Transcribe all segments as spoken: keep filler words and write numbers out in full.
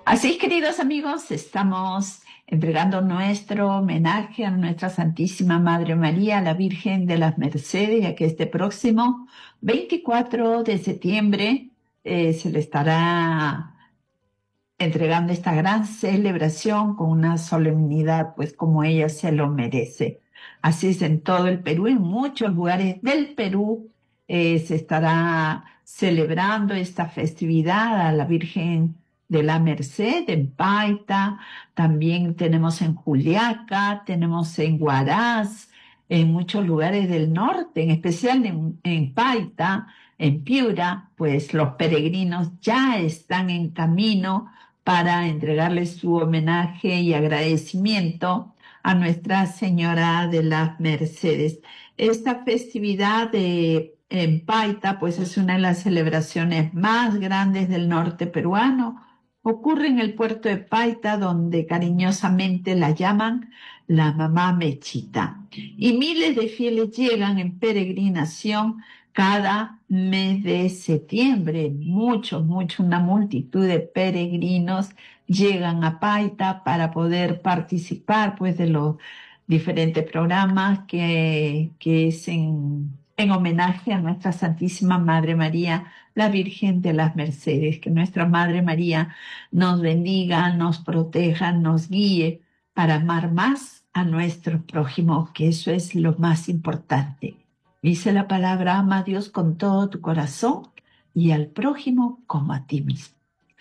Así, queridos amigos, estamos entregando nuestro homenaje a nuestra Santísima Madre María, la Virgen de las Mercedes, ya que este próximo veinticuatro de septiembre eh, se le estará entregando esta gran celebración con una solemnidad, pues como ella se lo merece. Así es en todo el Perú, en muchos lugares del Perú eh, se estará celebrando esta festividad a la Virgen de la Merced en Paita, también tenemos en Juliaca, tenemos en Huaraz, en muchos lugares del norte, en especial en, en Paita, en Piura, pues los peregrinos ya están en camino para entregarles su homenaje y agradecimiento a Nuestra Señora de las Mercedes. Esta festividad de en Paita, pues es una de las celebraciones más grandes del norte peruano. Ocurre en el puerto de Paita, donde cariñosamente la llaman la Mamá Mechita. Y miles de fieles llegan en peregrinación cada mes de septiembre. Muchos, muchos, una multitud de peregrinos llegan a Paita para poder participar pues de los diferentes programas que, que es en, en homenaje a nuestra Santísima Madre María, la Virgen de las Mercedes. Que nuestra Madre María nos bendiga, nos proteja, nos guíe para amar más a nuestro prójimo, que eso es lo más importante. Dice la palabra, ama a Dios con todo tu corazón y al prójimo como a ti mismo.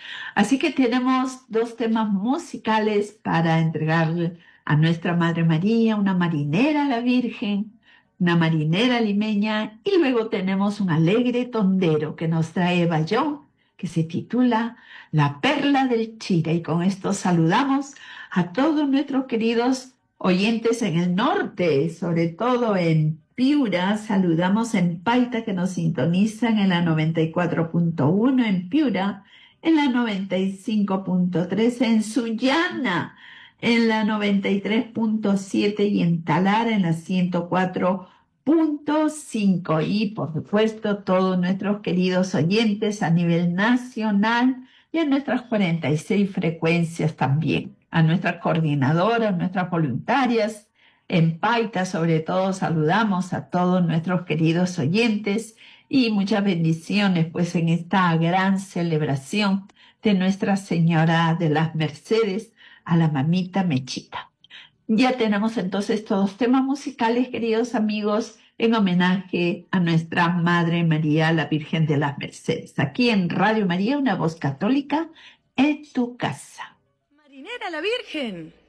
Así que tenemos dos temas musicales para entregarle a nuestra Madre María, una marinera a la Virgen, una marinera limeña, y luego tenemos un alegre tondero que nos trae Bayón, que se titula La Perla del Chira. Y con esto saludamos a todos nuestros queridos oyentes en el norte, sobre todo en Piura. Saludamos en Paita, que nos sintonizan en la noventa y cuatro punto uno en Piura, en la noventa y cinco punto tres en Sullana, en la noventa y tres punto siete y en Talara en la ciento cuatro punto cinco. Y por supuesto todos nuestros queridos oyentes a nivel nacional y en nuestras cuarenta y seis frecuencias también, a nuestras coordinadoras, nuestras voluntarias. En Paita sobre todo saludamos a todos nuestros queridos oyentes y muchas bendiciones pues en esta gran celebración de Nuestra Señora de las Mercedes, a la Mamita Mechita. Ya tenemos entonces todos temas musicales, queridos amigos, en homenaje a nuestra Madre María, la Virgen de las Mercedes. Aquí en Radio María, una voz católica en tu casa. Marinera la Virgen.